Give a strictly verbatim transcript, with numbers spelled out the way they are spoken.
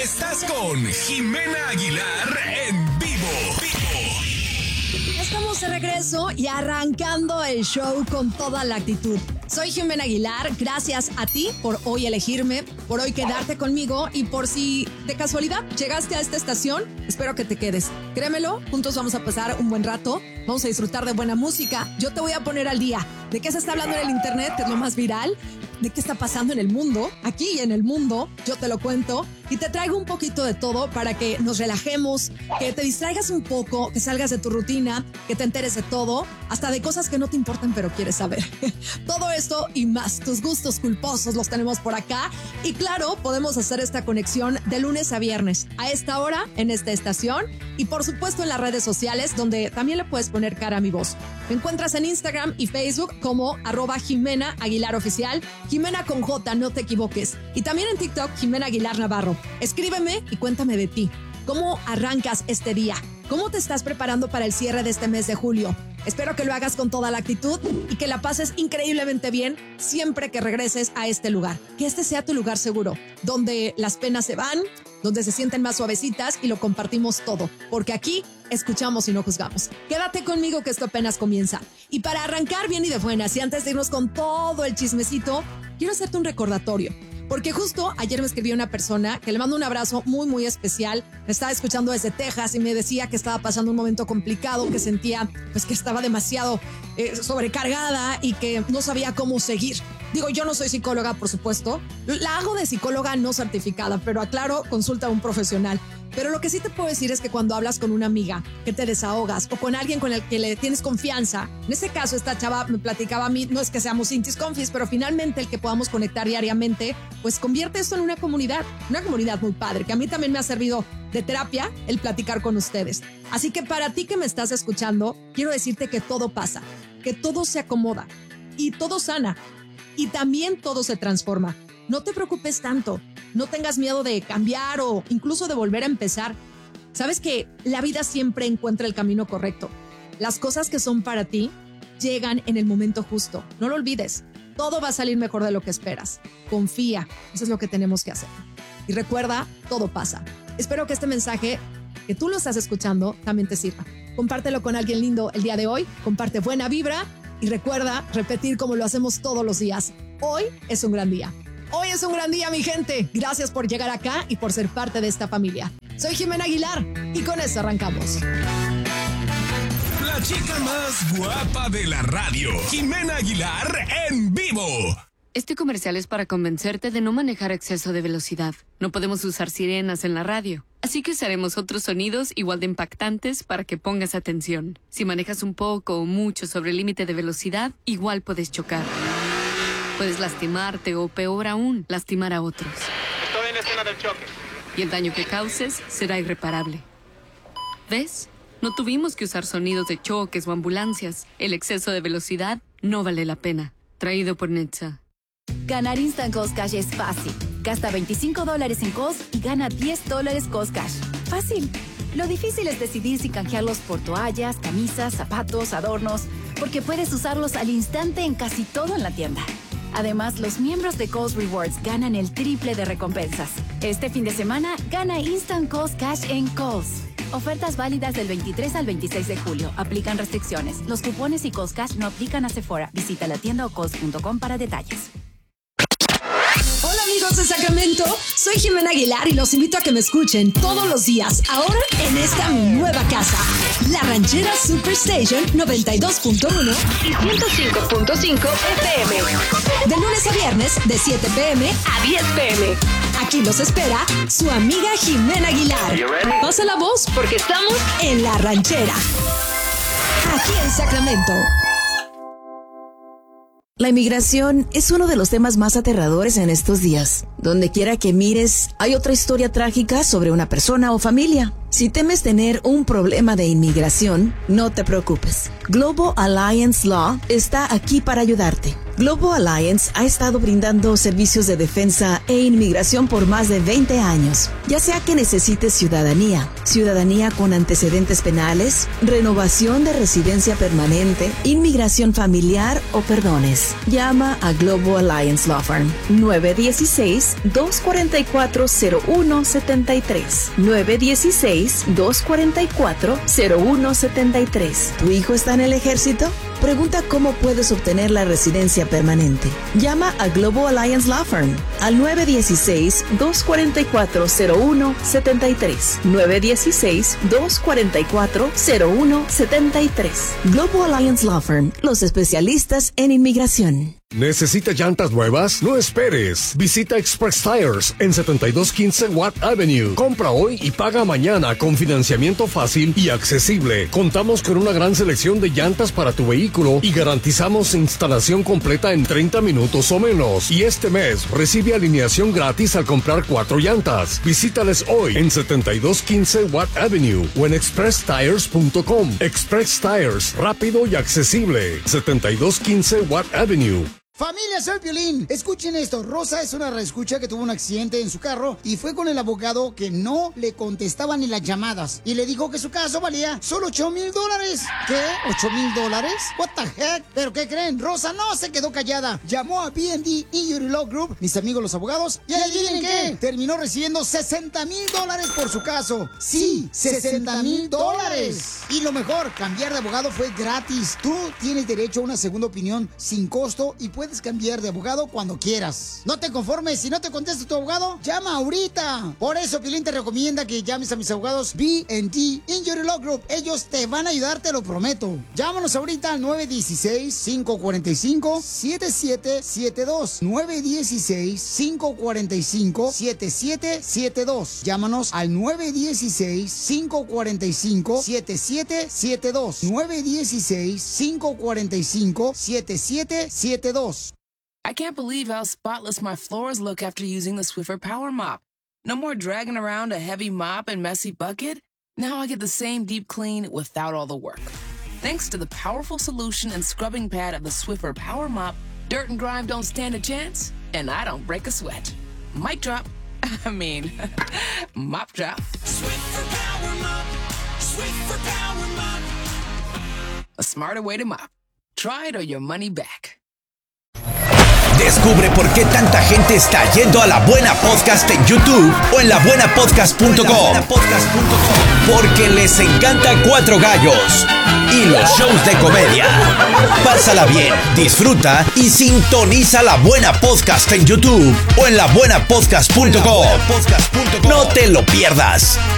Estás con Jimena Aguilar en vivo. Estamos de regreso y arrancando el show con toda la actitud. Soy Jimena Aguilar, gracias a ti por hoy elegirme, por hoy quedarte conmigo y por si de casualidad llegaste a esta estación, espero que te quedes. Créemelo, juntos vamos a pasar un buen rato, vamos a disfrutar de buena música. Yo te voy a poner al día de qué se está hablando en el internet, que es lo más viral, de qué está pasando en el mundo, aquí y en el mundo, yo te lo cuento y te traigo un poquito de todo para que nos relajemos, que te distraigas un poco, que salgas de tu rutina, que te enteres de todo, hasta de cosas que no te importan pero quieres saber. Todo esto y más, tus gustos culposos los tenemos por acá y claro, podemos hacer esta conexión de lunes a viernes, a esta hora, en esta estación y por supuesto en las redes sociales donde también le puedes poner cara a mi voz. Me encuentras en Instagram y Facebook como arroba Jimena Aguilar Oficial, Jimena con J, no te equivoques. Y también en TikTok, Jimena Aguilar Navarro. Escríbeme y cuéntame de ti. ¿Cómo arrancas este día? ¿Cómo te estás preparando para el cierre de este mes de julio? Espero que lo hagas con toda la actitud y que la pases increíblemente bien siempre que regreses a este lugar. Que este sea tu lugar seguro, donde las penas se van, donde se sienten más suavecitas y lo compartimos todo. Porque aquí escuchamos y no juzgamos. Quédate conmigo que esto apenas comienza. Y para arrancar bien y de buenas, y antes de irnos con todo el chismecito, quiero hacerte un recordatorio. Porque justo ayer me escribió una persona que le mando un abrazo muy, muy especial. Me estaba escuchando desde Texas y me decía que estaba pasando un momento complicado, que sentía pues que estaba demasiado eh, sobrecargada y que no sabía cómo seguir. Digo, yo no soy psicóloga, por supuesto. La hago de psicóloga no certificada, pero aclaro, consulta a un profesional. Pero lo que sí te puedo decir es que cuando hablas con una amiga, que te desahogas, o con alguien con el que le tienes confianza, en este caso esta chava me platicaba a mí, no es que seamos intis confis, pero finalmente el que podamos conectar diariamente, pues convierte esto en una comunidad, una comunidad muy padre, que a mí también me ha servido de terapia el platicar con ustedes. Así que para ti que me estás escuchando, quiero decirte que todo pasa, que todo se acomoda y todo sana y también todo se transforma. No te preocupes tanto, no tengas miedo de cambiar o incluso de volver a empezar. Sabes que la vida siempre encuentra el camino correcto. Las cosas que son para ti llegan en el momento justo. No lo olvides, todo va a salir mejor de lo que esperas. Confía, eso es lo que tenemos que hacer. Y recuerda, todo pasa. Espero que este mensaje, que tú lo estás escuchando, también te sirva. Compártelo con alguien lindo el día de hoy, comparte buena vibra y recuerda repetir como lo hacemos todos los días. Hoy es un gran día. Hoy es un gran día, mi gente. Gracias por llegar acá y por ser parte de esta familia. Soy Jimena Aguilar y con eso arrancamos. La chica más guapa de la radio, Jimena Aguilar en vivo. Este comercial es para convencerte de no manejar a exceso de velocidad. No podemos usar sirenas en la radio. Así que usaremos otros sonidos igual de impactantes para que pongas atención. Si manejas un poco o mucho sobre el límite de velocidad, igual puedes chocar. Puedes lastimarte o, peor aún, lastimar a otros. Estoy en la escena del choque. Y el daño que causes será irreparable. ¿Ves? No tuvimos que usar sonidos de choques o ambulancias. El exceso de velocidad no vale la pena. Traído por Netza. Ganar Instant Cost Cash es fácil. Gasta veinticinco dólares en Cost y gana diez dólares Cost Cash. Fácil. Lo difícil es decidir si canjearlos por toallas, camisas, zapatos, adornos, porque puedes usarlos al instante en casi todo en la tienda. Además, los miembros de Kohl's Rewards ganan el triple de recompensas. Este fin de semana, gana Instant Cost Cash en Kohl's. Ofertas válidas del veintitrés al veintiséis de julio. Aplican restricciones. Los cupones y Cost Cash no aplican a Sephora. Visita la tienda o kohls punto com para detalles. Hola amigos de Sacramento, soy Jimena Aguilar y los invito a que me escuchen todos los días, ahora en esta mi nueva casa, La Ranchera Superstation noventa y dos punto uno y ciento cinco punto cinco F M. De lunes a viernes, de siete pm a diez pm. Aquí los espera su amiga Jimena Aguilar. Pasa la voz porque estamos en La Ranchera, aquí en Sacramento. La inmigración es uno de los temas más aterradores en estos días. Donde quiera que mires, hay otra historia trágica sobre una persona o familia. Si temes tener un problema de inmigración, no te preocupes. Global Alliance Law está aquí para ayudarte. Global Alliance ha estado brindando servicios de defensa e inmigración por más de veinte años. Ya sea que necesites ciudadanía, ciudadanía con antecedentes penales, renovación de residencia permanente, inmigración familiar o perdones. Llama a Global Alliance Law Firm nueve uno seis, dos cuatro cuatro, cero uno siete tres. nueve uno seis, dos cuatro cuatro, cero uno siete tres. ¿Tu hijo está en el ejército? Pregunta cómo puedes obtener la residencia permanente. Llama a Global Alliance Law Firm al nueve uno seis, dos cuatro cuatro, cero uno siete tres. nueve uno seis, dos cuatro cuatro, cero uno siete tres. Global Alliance Law Firm, los especialistas en inmigración. ¿Necesita llantas nuevas? No esperes. Visita Express Tires en setenta y dos quince Watt Avenue. Compra hoy y paga mañana con financiamiento fácil y accesible. Contamos con una gran selección de llantas para tu vehículo y garantizamos instalación completa en treinta minutos o menos. Y este mes recibe alineación gratis al comprar cuatro llantas. Visítales hoy en setenta y dos quince Watt Avenue o en express tires punto com. Express Tires, rápido y accesible. setenta y dos quince Watt Avenue. Familia, soy Piolín. Escuchen esto. Rosa es una reescucha que tuvo un accidente en su carro y fue con el abogado que no le contestaba ni las llamadas. Y le dijo que su caso valía solo ocho mil dólares. ¿Qué? ¿ocho mil dólares? What the heck? ¿Pero qué creen? Rosa no se quedó callada. Llamó a B and D Injury Law Group, mis amigos los abogados, y adivinen qué. Terminó recibiendo sesenta mil dólares por su caso. Sí, sesenta mil dólares. Y lo mejor, cambiar de abogado fue gratis. Tú tienes derecho a una segunda opinión sin costo y puedes Puedes cambiar de abogado cuando quieras. No te conformes, si no te contesta tu abogado, llama ahorita. Por eso Piolín te recomienda que llames a mis abogados B and D Injury Law Group. Ellos te van a ayudar, te lo prometo. Llámanos ahorita al nueve uno seis, cinco cuatro cinco, siete siete siete dos. nueve uno seis, cinco cuatro cinco, siete siete siete dos. Llámanos al nueve uno seis, cinco cuatro cinco, siete siete siete dos. nueve uno seis, cinco cuatro cinco, siete siete siete dos. I can't believe how spotless my floors look after using the Swiffer Power Mop. No more dragging around a heavy mop and messy bucket. Now I get the same deep clean without all the work. Thanks to the powerful solution and scrubbing pad of the Swiffer Power Mop, dirt and grime don't stand a chance, and I don't break a sweat. Mic drop. I mean, mop drop. Swiffer Power Mop. Swiffer Power Mop. A smarter way to mop. Try it or your money back. Descubre por qué tanta gente está yendo a La Buena Podcast en YouTube o en la buena podcast punto com. Porque les encanta Cuatro Gallos y los shows de comedia. Pásala bien, disfruta y sintoniza La Buena Podcast en YouTube o en la buena podcast punto com. No te lo pierdas.